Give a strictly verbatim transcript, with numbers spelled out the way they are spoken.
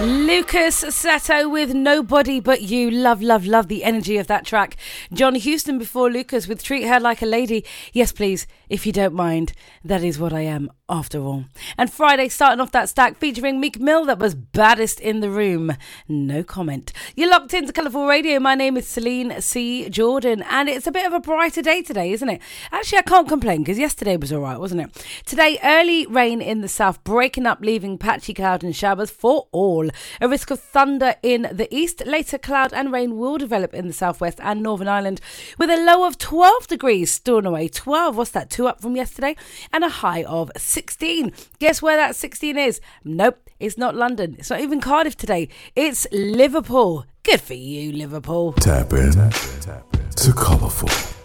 Lucas Sato with Nobody But You. Love, love, love the energy of that track. John Houston before Lucas with Treat Her Like a Lady. Yes, please, if you don't mind. That is what I am, after all. And Friday, starting off that stack, featuring Meek Mill, that was Baddest in the Room. No comment. You're locked into Colourful Radio. My name is Celine C. Jordan, and it's a bit of a brighter day today, isn't it? Actually, I can't complain, because yesterday was all right, wasn't it? Today, early rain in the south, breaking up, leaving patchy cloud and showers for all. A risk of thunder in the east. Later, cloud and rain will develop in the southwest and Northern Ireland, with a low of twelve degrees stored away. twelve, what's that, two up from yesterday? And a high of sixteen. Guess where that sixteen is? Nope, it's not London. It's not even Cardiff today. It's Liverpool. Good for you, Liverpool. Tap in, tap in, tap in to Colourful.